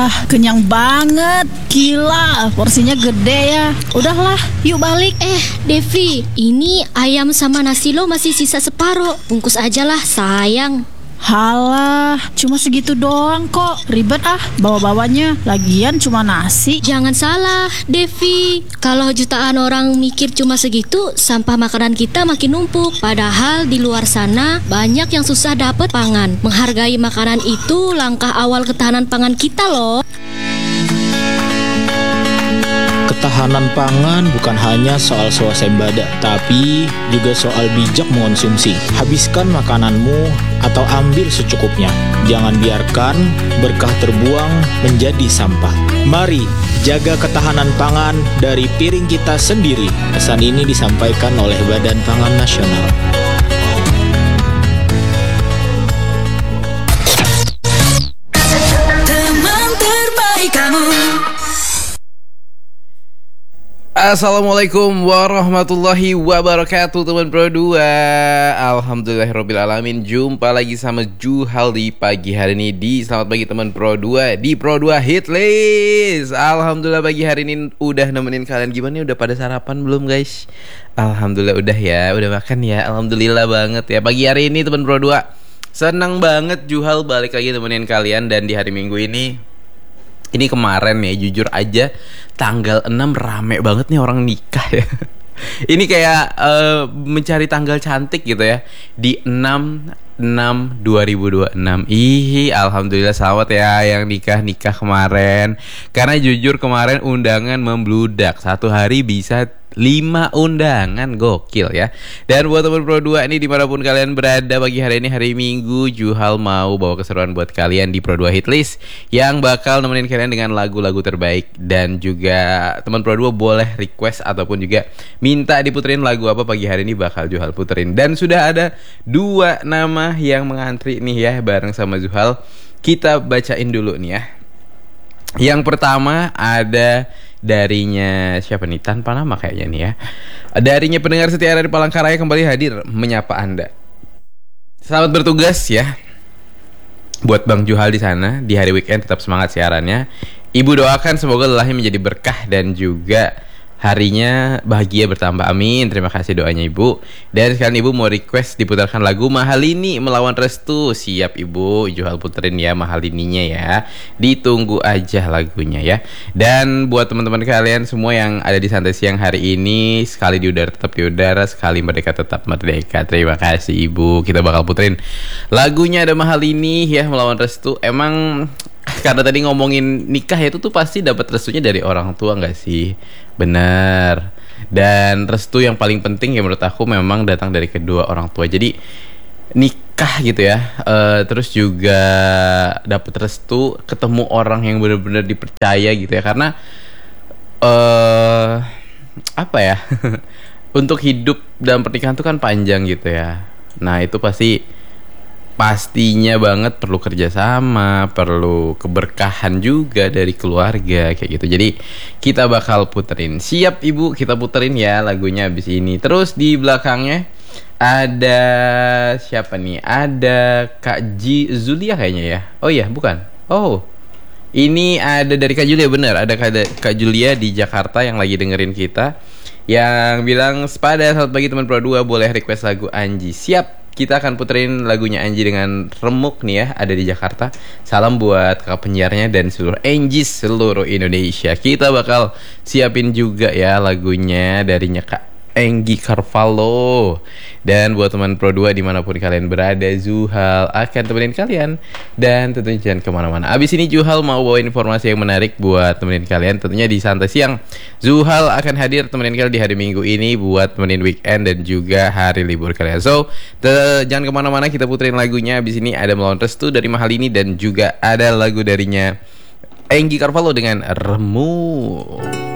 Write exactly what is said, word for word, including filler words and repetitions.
Wah, kenyang banget. Gila, porsinya gede ya. Udahlah, yuk balik. Eh, Devi, ini ayam sama nasi lo masih sisa separuh. Bungkus aja lah, sayang. Halah, cuma segitu doang kok. Ribet ah bawa-bawanya. Lagian cuma nasi. Jangan salah, Devi. Kalau jutaan orang mikir cuma segitu, sampah makanan kita makin numpuk. Padahal di luar sana banyak yang susah dapat pangan. Menghargai makanan itu langkah awal ketahanan pangan kita loh. Ketahanan pangan bukan hanya soal swasembada, tapi juga soal bijak mengonsumsi. Habiskan makananmu atau ambil secukupnya. Jangan biarkan berkah terbuang menjadi sampah. Mari jaga ketahanan pangan dari piring kita sendiri. Pesan ini disampaikan oleh Badan Pangan Nasional. Teman terbaik kamu. Assalamualaikum warahmatullahi wabarakatuh, teman Pro dua. Alhamdulillahirrabbilalamin. Jumpa lagi sama Juhal di pagi hari ini di Selamat Pagi Teman Pro dua di Pro dua Hit List. Alhamdulillah pagi hari ini udah nemenin kalian. Gimana nih, udah pada sarapan belum guys? Alhamdulillah udah ya, udah makan ya. Alhamdulillah banget ya. Pagi hari ini Teman Pro dua, senang banget Juhal balik lagi temenin kalian. Dan di hari Minggu ini Ini kemarin ya, jujur aja tanggal enam rame banget nih orang nikah ya. Ini kayak uh, mencari tanggal cantik gitu ya. Di enam enam dua ribu dua puluh enam. Ih, alhamdulillah selamat ya yang nikah-nikah kemarin. Karena jujur kemarin undangan membludak. Satu hari bisa lima undangan, gokil ya. Dan buat teman Pro dua ini dimanapun kalian berada, pagi hari ini hari Minggu, Juhal mau bawa keseruan buat kalian di Pro dua Hit List yang bakal nemenin kalian dengan lagu-lagu terbaik. Dan juga teman Pro dua boleh request ataupun juga minta diputerin lagu apa pagi hari ini, bakal Juhal puterin. Dan sudah ada dua nama yang mengantri nih ya bareng sama Juhal. Kita bacain dulu nih ya. Yang pertama ada darinya siapa nih, tanpa nama kayaknya nih ya. Darinya pendengar setia dari Palangkaraya kembali hadir menyapa Anda. Selamat bertugas ya buat Bang Juhal di sana di hari weekend, tetap semangat siarannya. Ibu doakan semoga lelahnya menjadi berkah dan juga harinya bahagia bertambah, amin. Terima kasih doanya Ibu. Dan sekarang Ibu mau request diputarkan lagu Mahalini melawan Restu. Siap Ibu, Juhal puterin ya Mahalininya ya. Ditunggu aja lagunya ya. Dan buat teman-teman kalian semua yang ada di santai siang hari ini, sekali di udara tetap di udara, sekali merdeka tetap merdeka. Terima kasih Ibu. Kita bakal puterin lagunya, ada Mahalini ya melawan Restu. Emang karena tadi ngomongin nikah ya, itu tuh pasti dapat restunya dari orang tua nggak sih? Bener. Dan restu yang paling penting ya menurut aku memang datang dari kedua orang tua. Jadi nikah gitu ya, uh, terus juga dapat restu, ketemu orang yang benar-benar dipercaya gitu ya. Karena uh, apa ya? Untuk hidup dalam pernikahan tuh kan panjang gitu ya. Nah itu pasti pastinya banget perlu kerjasama, perlu keberkahan juga dari keluarga kayak gitu. Jadi kita bakal puterin. Siap Ibu, kita puterin ya lagunya abis ini. Terus di belakangnya ada siapa nih? Ada Kak Ji Zulia kayaknya ya. Oh iya, bukan. Oh, ini ada dari Kak Julia, bener. Ada Kak, Kak Julia di Jakarta yang lagi dengerin kita, yang bilang, "Sepada selamat pagi teman Pro dua, boleh request lagu Anji." Siap, kita akan puterin lagunya Anji dengan Remuk nih ya, ada di Jakarta. Salam buat kakak penyiarnya dan seluruh Anjis seluruh Indonesia. Kita bakal siapin juga ya lagunya darinya Kak Enggi Carvalho. Dan buat teman Pro dua dimanapun kalian berada, Juhal akan temenin kalian. Dan tentunya jangan kemana-mana. Abis ini Juhal mau bawa informasi yang menarik buat temenin kalian. Tentunya di Santai Siang, Juhal akan hadir temenin kalian di hari Minggu ini buat temenin weekend dan juga hari libur kalian. So, te- jangan kemana-mana, kita puterin lagunya. Abis ini ada Melawan Restu dari Mahalini dan juga ada lagu darinya Enggi Carvalho dengan Remuk.